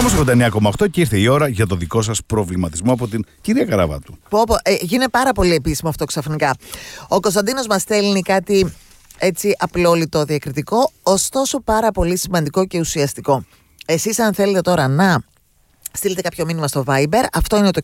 όμως 89,8 και ήρθε η ώρα για το δικό σας προβληματισμό από την κυρία Καραβάτου. Γίνε πάρα πολύ επίσημο αυτό ξαφνικά. Ο Κωνσταντίνος μας στέλνει κάτι έτσι απλόλιτο διακριτικό, ωστόσο πάρα πολύ σημαντικό και ουσιαστικό. Εσείς αν θέλετε τώρα να στείλτε κάποιο μήνυμα στο Viber, αυτό είναι το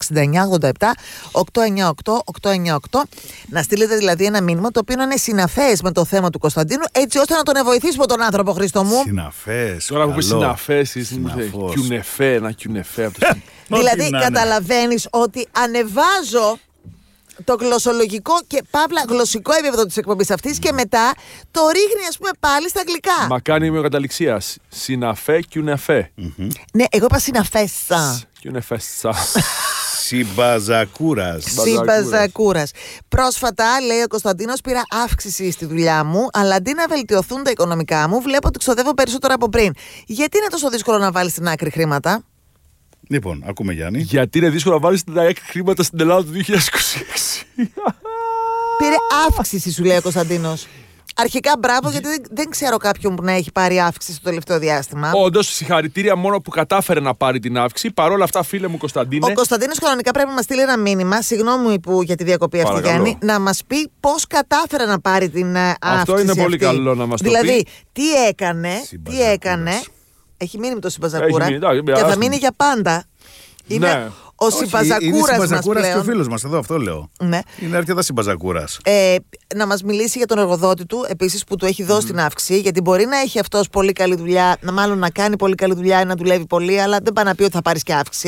6987-898-898. Να στείλετε δηλαδή ένα μήνυμα το οποίο να είναι συναφές με το θέμα του Κωνσταντίνου, έτσι ώστε να τον βοηθήσουμε τον άνθρωπο, Χρήστο μου. Συναφές. Τώρα που πει συναφές, κιουνεφέ, ένα κιουνεφέ από το Δηλαδή, καταλαβαίνεις ότι ανεβάζω το γλωσσολογικό και παύλα γλωσσικό επίπεδο της εκπομπής αυτής και μετά το ρίχνει, ας πούμε, πάλι στα αγγλικά. Μα κάνει ημιοκαταληξία. Συναφέ, κιουνεφέ. Ναι, εγώ είπα συναφέσα. Κιουνεφέσα. Συμπαζακούρας. Πρόσφατα, λέει ο Κωνσταντίνος, πήρα αύξηση στη δουλειά μου, αλλά αντί να βελτιωθούν τα οικονομικά μου, βλέπω ότι ξοδεύω περισσότερο από πριν. Γιατί είναι τόσο δύσκολο να βάλεις στην άκρη χρήματα? Λοιπόν, ακούμε Γιάννη. Γιατί είναι δύσκολο να βάλεις τα χρήματα στην Ελλάδα του 2026. Πήρε αύξηση, σου λέει ο Κωνσταντίνος. Αρχικά μπράβο, γιατί δεν ξέρω κάποιον που να έχει πάρει αύξηση στο τελευταίο διάστημα. Όντως, συγχαρητήρια μόνο που κατάφερε να πάρει την αύξηση. Παρ' όλα αυτά, φίλε μου Κωνσταντίνε. Ο Κωνσταντίνος κανονικά πρέπει να μας στείλει ένα μήνυμα, συγγνώμη που για τη διακοπή αυτή, Γιάννη, να μας πει πώς κατάφερε να πάρει την αύξηση. Αυτό είναι πολύ καλό να μας το πει. Δηλαδή, τι έκανε. Έχει μείνει με το Συμπαζακούρα και θα μείνει για πάντα. Είναι ο Συμπαζακούρας μας πλέον. Και ο φίλος μας εδώ, αυτό λέω. Ναι. Είναι αρκετά Συμπαζακούρας. Να μας μιλήσει για τον εργοδότη του, επίσης, που του έχει δώσει την αύξηση, γιατί μπορεί να έχει αυτός πολύ καλή δουλειά, μάλλον να κάνει πολύ καλή δουλειά ή να δουλεύει πολύ, αλλά δεν πάει να πει ότι θα πάρεις και αύξηση.